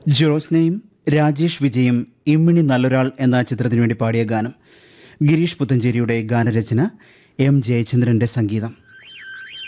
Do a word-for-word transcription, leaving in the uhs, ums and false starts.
ജോസ്നയും രാജേഷ് വിജയും ഇമ്മിണി നല്ലൊരാൾ എന്ന ചിത്രത്തിനു വേണ്ടി പാടിയ ഗാനം. ഗിരീഷ് പുത്തഞ്ചേരിയുടെ ഗാനരചന, എം ജയചന്ദ്രന്റെ സംഗീതം.